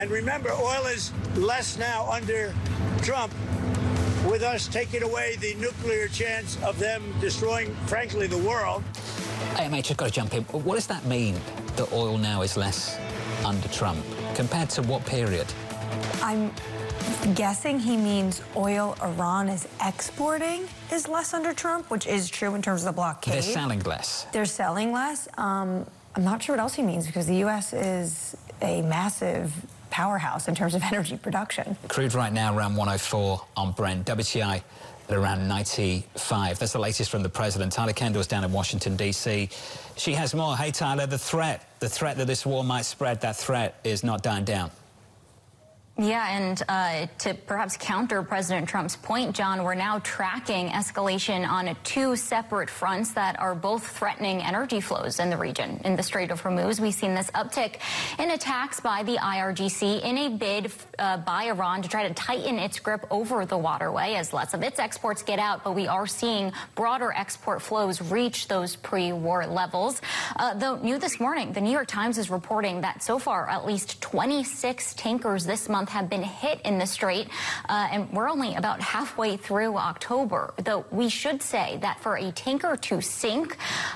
And remember, oil is less now under Trump, with us taking away the nuclear chance of them destroying, frankly, the world. AMH, just got to jump in. What does that mean, that oil now is less under Trump? Compared to what period? I'm guessing he means oil Iran is exporting is less under Trump, which is true in terms of the blockade. They're selling less. They're selling less. I'm not sure what else he means, because the U.S. is a massive powerhouse in terms of energy production. Crude right now around 104 on Brent. WTI at around 95. That's the latest from the president. Tyler Kendall's down in Washington, D.C. She has more. Hey, Tyler, the threat that this war might spread, that threat is not dying down. Yeah, and to perhaps counter President Trump's point, John, we're now tracking escalation on two separate fronts that are both threatening energy flows in the region. In the Strait of Hormuz, we've seen this uptick in attacks by the IRGC in a bid by Iran to try to tighten its grip over the waterway as less of its exports get out. But we are seeing broader export flows reach those pre-war levels. Though new this morning, the New York Times is reporting that so far at least 26 tankers this month have been hit in the Strait, and we're only about halfway through October. Though we should say that for a tanker to sink,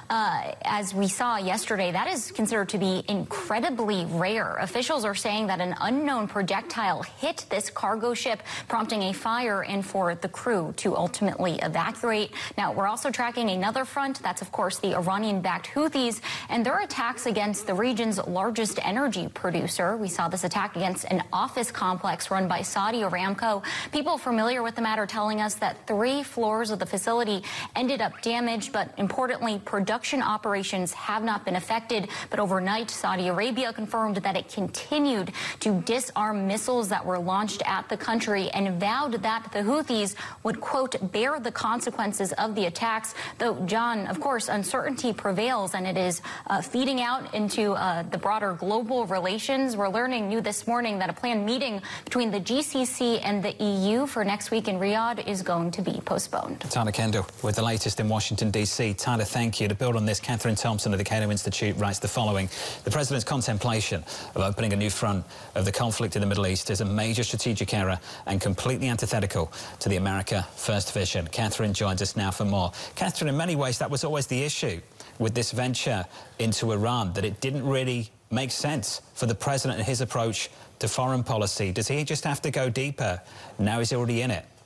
as we saw yesterday, that is considered to be incredibly rare. Officials are saying that an unknown projectile hit this cargo ship, prompting a fire and for the crew to ultimately evacuate. Now, we're also tracking another front. That's, of course, the Iranian-backed Houthis and their attacks against the region's largest energy producer. We saw this attack against an office complex run by Saudi Aramco. People familiar with the matter telling us that 3 floors of the facility ended up damaged, but importantly, production operations have not been affected. But overnight, Saudi Arabia confirmed that it continued to disarm missiles that were launched at the country and vowed that the Houthis would, quote, bear the consequences of the attacks. Though, John, of course, uncertainty prevails, and it is feeding out into the broader global relations. We're learning new this morning that a planned meeting between the GCC and the EU for next week in Riyadh is going to be postponed. Tyler Kendall with the latest in Washington, D.C. Tyler, thank you. To build on this, Catherine Thompson of the Cato Institute writes the following. The president's contemplation of opening a new front of the conflict in the Middle East is a major strategic error and completely antithetical to the America First vision. Catherine joins us now for more. Catherine, in many ways, that was always the issue with this venture into Iran, that it didn't really make sense for the president and his approach to foreign policy. Does he just have to go deeper? Now he's already in it.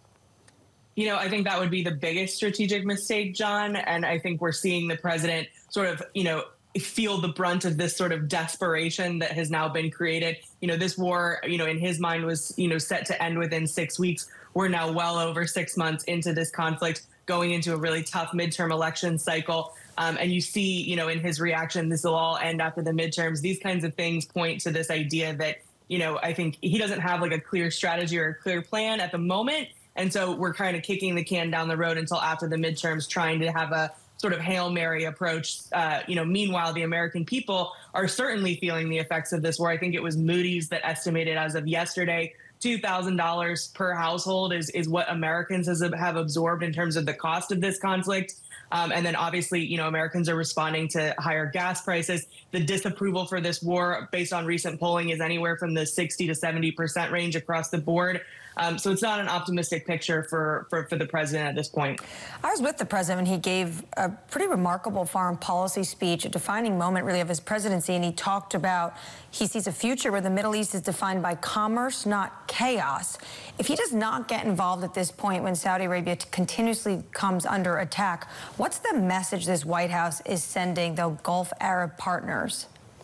You know, I think that would be the biggest strategic mistake, John. And I think we're seeing the president sort of, feel the brunt of this sort of desperation that has now been created. This war, in his mind was, set to end within 6 weeks. We're now well over 6 months into this conflict, going into a really tough midterm election cycle. And you see, in his reaction, this will all end after the midterms. These kinds of things point to this idea that, I think he doesn't have like a clear strategy or a clear plan at the moment. And so we're kind of kicking the can down the road until after the midterms, trying to have a sort of Hail Mary approach. Meanwhile, the American people are certainly feeling the effects of this war. I think it was Moody's that estimated as of yesterday, $2,000 per household is what Americans have absorbed in terms of the cost of this conflict. And then obviously, Americans are responding to higher gas prices. The disapproval for this war, based on recent polling, is anywhere from the 60 to 70% range across the board. So it's not an optimistic picture for the president at this point. I was with the president when he gave a pretty remarkable foreign policy speech, a defining moment really of his presidency, and he talked about he sees a future where the Middle East is defined by commerce, not chaos. If he does not get involved at this point when Saudi Arabia continuously comes under attack, what's the message this White House is sending the Gulf Arab partners?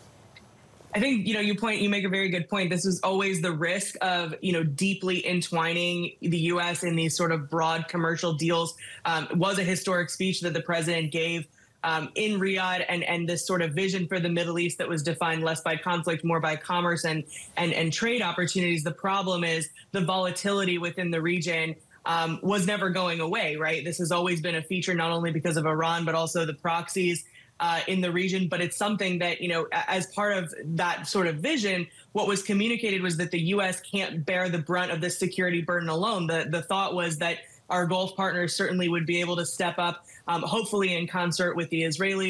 I think, you make a very good point. This was always the risk of, deeply entwining the U.S. in these sort of broad commercial deals. It was a historic speech that the president gave in Riyadh, and this sort of vision for the Middle East that was defined less by conflict, more by commerce and trade opportunities. The problem is the volatility within the region was never going away, right? This has always been a feature, not only because of Iran, but also the proxies in the region. But it's something that, as part of that sort of vision, what was communicated was that the U.S. can't bear the brunt of this security burden alone. The thought was that our Gulf partners certainly would be able to step up, hopefully in concert with the Israelis,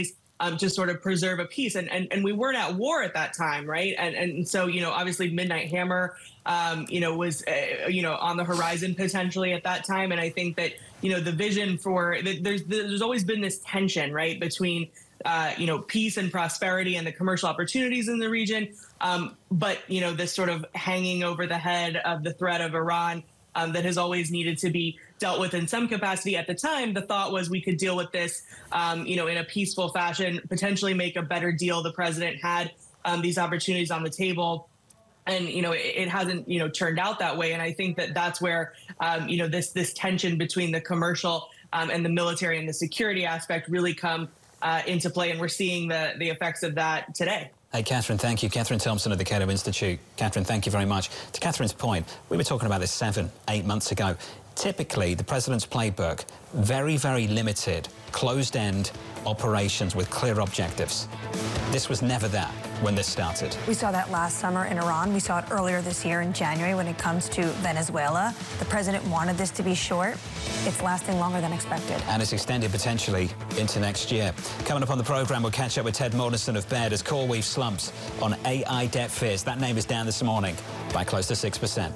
to sort of preserve a peace. And we weren't at war at that time, right? And so, obviously Midnight Hammer, was, on the horizon potentially at that time. And I think that, the vision for, there's always been this tension, right, between, peace and prosperity and the commercial opportunities in the region. But, this sort of hanging over the head of the threat of Iran that has always needed to be dealt with in some capacity. At the time, the thought was we could deal with this, in a peaceful fashion, potentially make a better deal. The president had these opportunities on the table. And, it hasn't, turned out that way. And I think that that's where, this tension between the commercial and the military and the security aspect really come into play. And we're seeing the effects of that today. Hey, Catherine, thank you. Catherine Thompson of the Cato Institute. Catherine, thank you very much. To Catherine's point, we were talking about this 7-8 months ago. Typically, the president's playbook, very, very limited, closed-end operations with clear objectives. This was never that when this started. We saw that last summer in Iran. We saw it earlier this year in January when it comes to Venezuela. The president wanted this to be short. It's lasting longer than expected. And it's extended potentially into next year. Coming up on the programme, we'll catch up with Ted Mortensen of Baird as CoreWeave slumps on AI debt fears. That name is down this morning by close to 6%.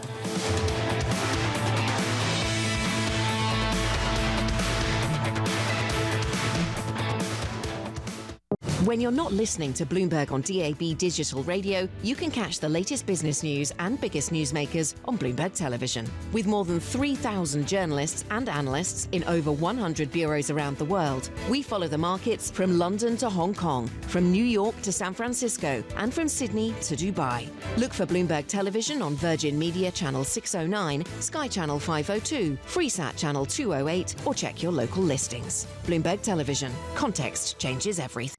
When you're not listening to Bloomberg on DAB digital radio, you can catch the latest business news and biggest newsmakers on Bloomberg Television. With more than 3,000 journalists and analysts in over 100 bureaus around the world, we follow the markets from London to Hong Kong, from New York to San Francisco, and from Sydney to Dubai. Look for Bloomberg Television on Virgin Media Channel 609, Sky Channel 502, Freesat Channel 208, or check your local listings. Bloomberg Television. Context changes everything.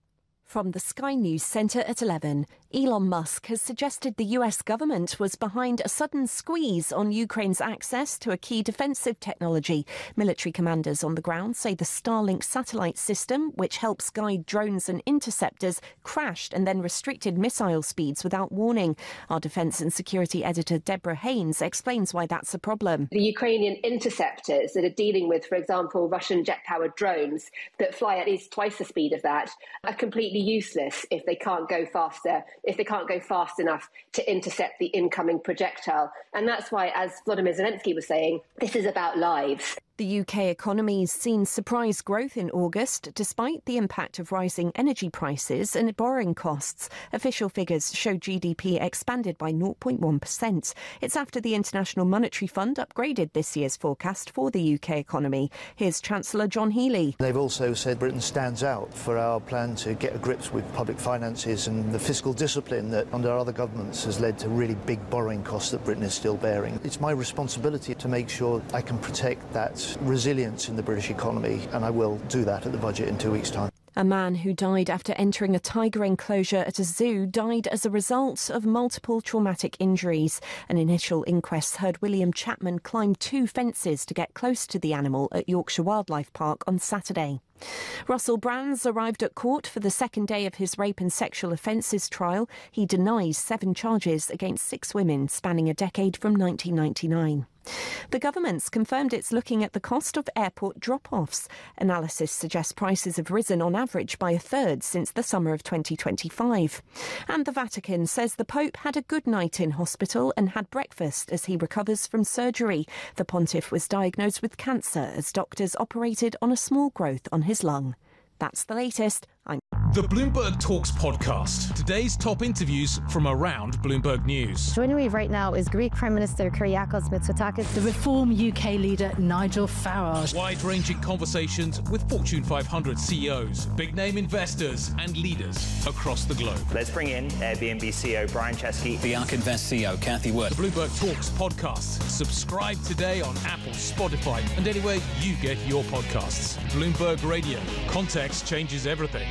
From the Sky News Centre at 11, Elon Musk has suggested the US government was behind a sudden squeeze on Ukraine's access to a key defensive technology. Military commanders on the ground say the Starlink satellite system, which helps guide drones and interceptors, crashed and then restricted missile speeds without warning. Our defence and security editor Deborah Haynes explains why that's a problem. The Ukrainian interceptors that are dealing with, for example, Russian jet-powered drones that fly at least twice the speed of that are completely useless if they can't go faster, if they can't go fast enough to intercept the incoming projectile. And that's why, as Volodymyr Zelensky was saying, this is about lives. The UK economy's seen surprise growth in August, despite the impact of rising energy prices and borrowing costs. Official figures show GDP expanded by 0.1%. It's after the International Monetary Fund upgraded this year's forecast for the UK economy. Here's Chancellor John Healey. They've also said Britain stands out for our plan to get to grips with public finances and the fiscal discipline that under other governments has led to really big borrowing costs that Britain is still bearing. It's my responsibility to make sure I can protect that resilience in the British economy, and I will do that at the budget in 2 weeks' time. A man who died after entering a tiger enclosure at a zoo died as a result of multiple traumatic injuries. An initial inquest heard William Chapman climb 2 fences to get close to the animal at Yorkshire Wildlife Park on Saturday. Russell Brands arrived at court for the second day of his rape and sexual offences trial. He denies 7 charges against 6 women spanning a decade from 1999. The government's confirmed it's looking at the cost of airport drop-offs. Analysis suggests prices have risen on average by 1/3 since the summer of 2025. And the Vatican says the Pope had a good night in hospital and had breakfast as he recovers from surgery. The pontiff was diagnosed with cancer as doctors operated on a small growth on his lung. That's the latest. The Bloomberg Talks podcast. Today's top interviews from around Bloomberg News. Joining me right now is Greek Prime Minister Kyriakos Mitsotakis, the Reform UK leader Nigel Farage. Wide-ranging conversations with Fortune 500 CEOs, big-name investors and leaders across the globe. Let's bring in Airbnb CEO Brian Chesky. The ARK Invest CEO Cathie Wood. The Bloomberg Talks podcast. Subscribe today on Apple, Spotify and anywhere you get your podcasts. Bloomberg Radio. Context changes everything.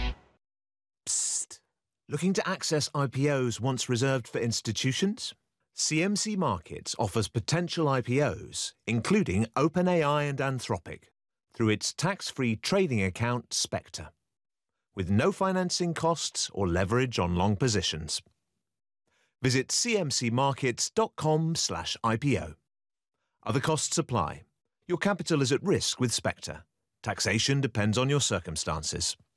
Psst. Looking to access IPOs once reserved for institutions? CMC Markets offers potential IPOs, including OpenAI and Anthropic, through its tax-free trading account Spectre, with no financing costs or leverage on long positions. Visit cmcmarkets.com/IPO. Other costs apply. Your capital is at risk with Spectre. Taxation depends on your circumstances.